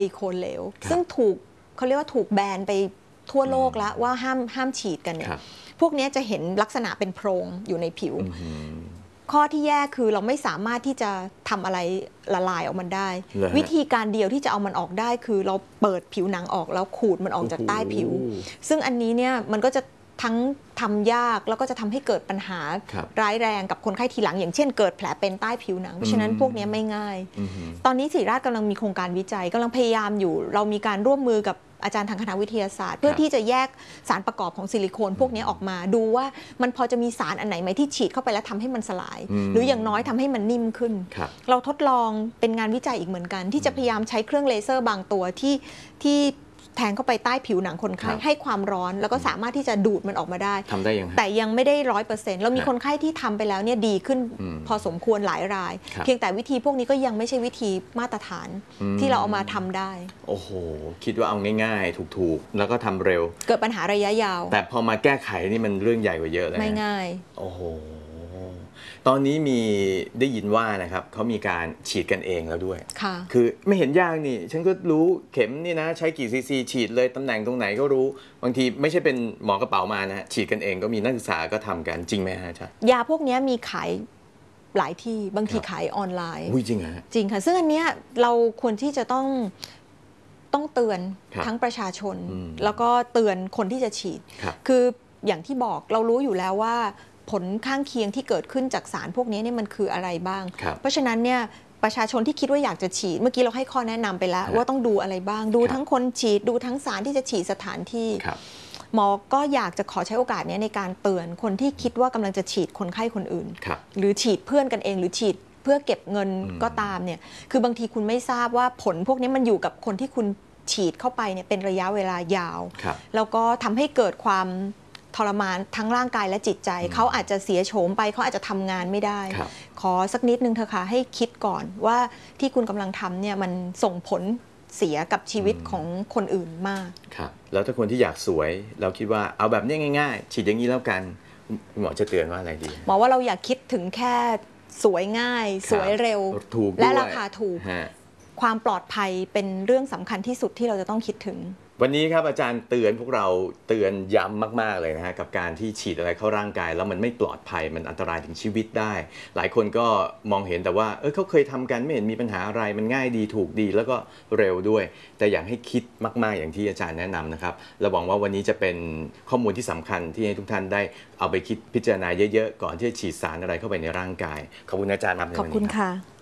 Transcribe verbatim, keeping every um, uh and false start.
ซิลิโคนเหลวซึ่งถูกเขาเรียกว่าถูกแบนไปทั่วโลกแล้วว่าห้ามห้ามฉีดกันเนี่ยพวกนี้จะเห็นลักษณะเป็นโพรงอยู่ในผิวข้อที่แย่คือเราไม่สามารถที่จะทำอะไรละลายออกมันได้วิธีการเดียวที่จะเอามันออกได้คือเราเปิดผิวหนังออกแล้วขูดมันออกจากใต้ผิวซึ่งอันนี้เนี่ยมันก็จะทั้งทำยากแล้วก็จะทำให้เกิดปัญหาร้ายแรงกับคนไข้ทีหลังอย่างเช่นเกิดแผลเป็นใต้ผิวหนังเพราะฉะนั้นพวกนี้ไม่ง่ายตอนนี้ศิริราชกำลังมีโครงการวิจัยกำลังพยายามอยู่เรามีการร่วมมือกับอาจารย์ทางคณะวิทยาศาสตร์เพื่อที่จะแยกสารประกอบของซิลิโคนพวกนี้ออกมาดูว่ามันพอจะมีสารอันไหนไหมที่ฉีดเข้าไปแล้วทำให้มันสลายหรืออย่างน้อยทำให้มันนิ่มขึ้นเราทดลองเป็นงานวิจัยอีกเหมือนกันที่จะพยายามใช้เครื่องเลเซอร์บางตัวที่ที่แทงเข้าไปใต้ผิวหนังคนไข้ให้ความร้อนแล้วก็สามารถที่จะดูดมันออกมาได้ทำได้ยังแต่ยังไม่ได้ร้อยเปอร์เซ็นต์เรามีคนไข้ที่ทำไปแล้วเนี่ยดีขึ้นพอสมควรหลายรายเพียงแต่วิธีพวกนี้ก็ยังไม่ใช่วิธีมาตรฐานที่เราเอามาทำได้โอ้โหคิดว่าเอาง่ายๆถูกๆแล้วก็ทำเร็วเกิดปัญหาระยะยาวแต่พอมาแก้ไขนี่มันเรื่องใหญ่กว่าเยอะเลยไม่ง่ายโอ้โหตอนนี้มีได้ยินว่านะครับเขามีการฉีดกันเองแล้วด้วยค่ะคือไม่เห็นยากนี่ฉันก็รู้เข็มนี่นะใช้กี่ซีซีฉีดเลยตำแหน่งตรงไหนก็รู้บางทีไม่ใช่เป็นหมอกระเป๋ามานะฉีดกันเองก็มีนักศึกษาก็ทำกันจริงไหมฮะอาจารย์ยาพวกนี้มีขายหลายที่บางทีขายออนไลน์จริงเหรอจริงค่ะซึ่งอันเนี้ยเราควรที่จะต้องต้องเตือนทั้งประชาชนแล้วก็เตือนคนที่จะฉีดคืออย่างที่บอกเรารู้อยู่แล้วว่าผลข้างเคียงที่เกิดขึ้นจากสารพวกนี้เนี่ยมันคืออะไรบ้างเพราะฉะนั้นเนี่ยประชาชนที่คิดว่าอยากจะฉีดเมื่อกี้เราให้ข้อแนะนำไปแล้วว่าต้องดูอะไรบ้างดูทั้งคนฉีดดูทั้งสารที่จะฉีดสถานที่หมอก็อยากจะขอใช้โอกาสนี้ในการเตือนคนที่คิดว่ากำลังจะฉีดคนไข้คนอื่นหรือฉีดเพื่อนกันเองหรือฉีดเพื่อเก็บเงินก็ตามเนี่ยคือบางทีคุณไม่ทราบว่าผลพวกนี้มันอยู่กับคนที่คุณฉีดเข้าไปเนี่ยเป็นระยะเวลายาวแล้วก็ทำให้เกิดความทรมานทั้งร่างกายและจิตใจเขาอาจจะเสียโฉมไปเขาอาจจะทำงานไม่ได้ขอสักนิดนึงเถอะค่ะให้คิดก่อนว่าที่คุณกำลังทำเนี่ยมันส่งผลเสียกับชีวิตของคนอื่นมากครับแล้วถ้าคนที่อยากสวยเราคิดว่าเอาแบบนี้ง่ายๆฉีดอย่างนี้แล้วกันหมอจะเตือนว่าอะไรดีหมอว่าเราอยากคิดถึงแค่สวยง่ายสวยเร็วและราคาถูกความปลอดภัยเป็นเรื่องสำคัญที่สุดที่เราจะต้องคิดถึงวันนี้ครับอาจารย์เตือนพวกเราเตือนย้ำมากๆเลยนะฮะกับการที่ฉีดอะไรเข้าร่างกายแล้วมันไม่ปลอดภัยมันอันตรายถึงชีวิตได้หลายคนก็มองเห็นแต่ว่าเออเขาเคยทำกันไม่เห็นมีปัญหาอะไรมันง่ายดีถูกดีแล้วก็เร็วด้วยแต่อยากให้คิดมากๆอย่างที่อาจารย์แนะนำนะครับและหวังว่าวันนี้จะเป็นข้อมูลที่สำคัญที่ให้ทุกท่านได้เอาไปคิดพิจารณาเยอะๆก่อนที่จะฉีดสารอะไรเข้าไปในร่างกายขอบคุณอาจารย์มากขอบคุณค่ะ